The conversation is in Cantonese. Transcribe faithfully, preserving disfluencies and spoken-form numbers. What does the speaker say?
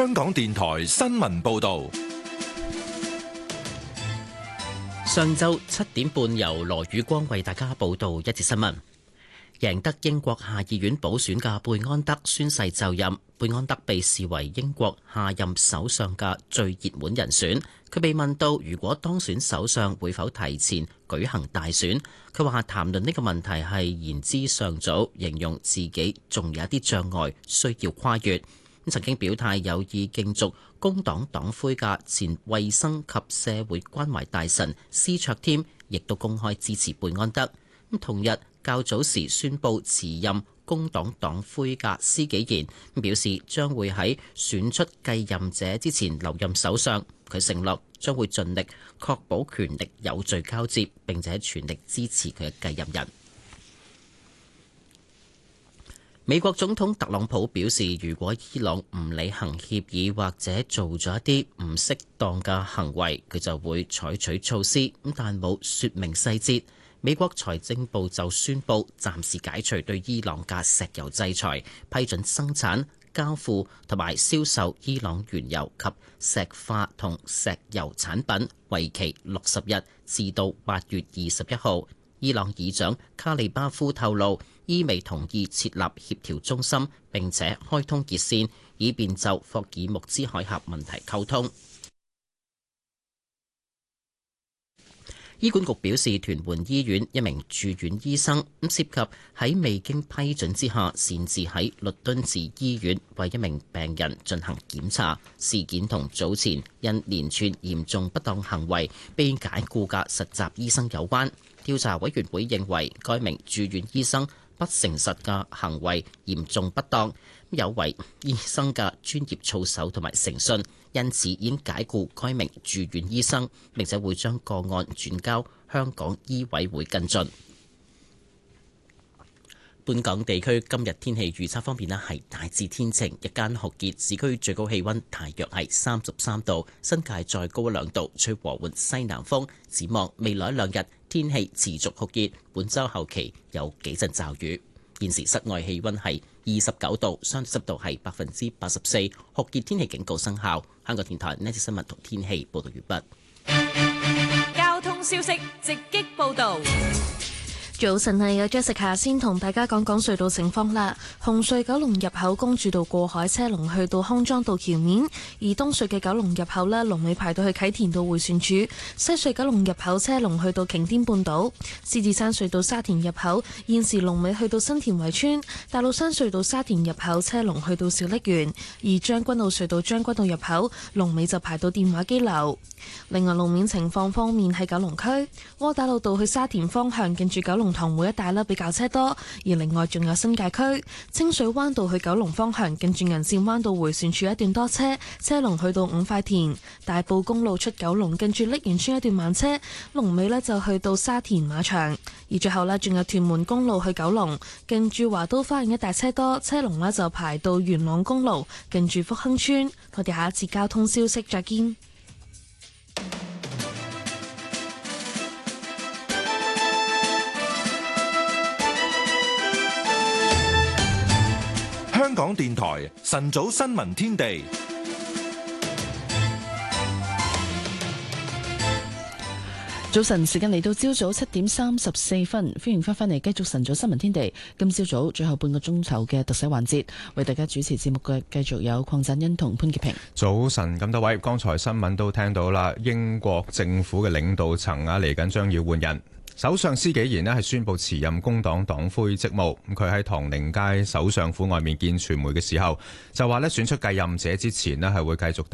香港電台新聞報道。 上晝七點半，由羅宇光為大家報道一節新聞。贏得英國下議院補選嘅貝安德宣誓就任，貝安德被視為英國下任首相嘅最熱門人選。佢被問到如果當選首相會否提前舉行大選，佢話談論呢個問題係言之尚早，形容自己仲有一啲障礙需要跨越。曾經表態有意競逐工黨黨魁嘅前衛生及社會關懷大臣施卓添，亦都公開支持貝安德。同日較早時宣布辭任工黨黨魁嘅施紀賢表示將會喺選出繼任者之前留任首相。佢承諾將會盡力確保權力有序交接，並且全力支持佢嘅繼任人。美國總統特朗普表示，如果伊朗唔履行協議或者做咗一啲唔適當嘅行為，佢就會採取措施，但冇說明細節。美國財政部就宣布暫時解除對伊朗嘅石油制裁，批准生產、交付同埋銷售伊朗原油及石化同石油產品，為期六十日，至到八月二十一號。伊朗議長卡利巴夫透露，伊未同意設立協調中心，並且開通熱線，以便就霍爾木茲海峽問題溝通。醫管局表示，屯門醫院一名住院醫生咁涉及喺未經批准之下，擅自喺律敦治醫院為一名病人進行檢查。事件同早前因連串嚴重不當行為被解僱嘅實習醫生有關。調查委員會認為，該名住院醫生不誠實嘅行為嚴重不當，有違醫生嘅專業操守同埋誠信，因此已經解僱該名住院醫生，並且會將個案轉交香港醫委會跟進。本港地區今日天氣預測方面咧，係大致天晴，日間酷熱，市區最高氣溫大約係三十三度，新界再高一兩度，吹和緩西南風。展望未來兩日天氣持續酷熱，本週後期有幾陣驟雨。現時室外氣溫係二十九度，相對濕度係百分之八十四，酷熱天氣警告生效。香港電台呢節新聞同天氣報道完畢。交通消息直擊報道。 早晨係有 Jessica 先同大家講講隧道情況啦。紅隧九龍入口公主道過海車龍去到康莊道橋面，而東隧嘅九龍入口呢，龍尾排到去啟田道迴旋處。西隧九龍入口車龍去到擎天半島。獅子山隧道沙田入口現時龍尾去到新田圍村。大老山隧道沙田入口車龍去到小瀝源，而將軍澳隧道將軍澳入口龍尾就排到電話機樓。另外路面情況方面，喺九龍區窩打老道去沙田方向近住九龍塘會一帶啦，比較車多。而另外仲有新界區清水灣道去九龍方向近住銀線灣道迴旋處一段多車，車龍去到五塊田。大埔公路出九龍近住瀝源村一段慢車，龍尾呢就去到沙田馬場。而最後呢，仲有屯門公路去九龍近住華都花園一帶車多，車龍呢就排到元朗公路近住福亨村。我哋下一次交通消息再見。 香港電台晨早新聞天地， 早晨時間嚟到朝早七點三十四分，歡迎翻返嚟繼續晨早新聞天地。今朝早最後半個鐘頭嘅特寫環節，為大家主持節目嘅繼續有鄺振恩同潘潔平。 早晨咁多位，剛才新聞都聽到啦，英國政府嘅領導層啊嚟緊將要換人。首相施紀賢呢係宣布辭任工黨黨魁職務，咁佢喺唐寧街首相府外面見傳媒嘅時候就話呢，選出繼任者之前呢係會繼續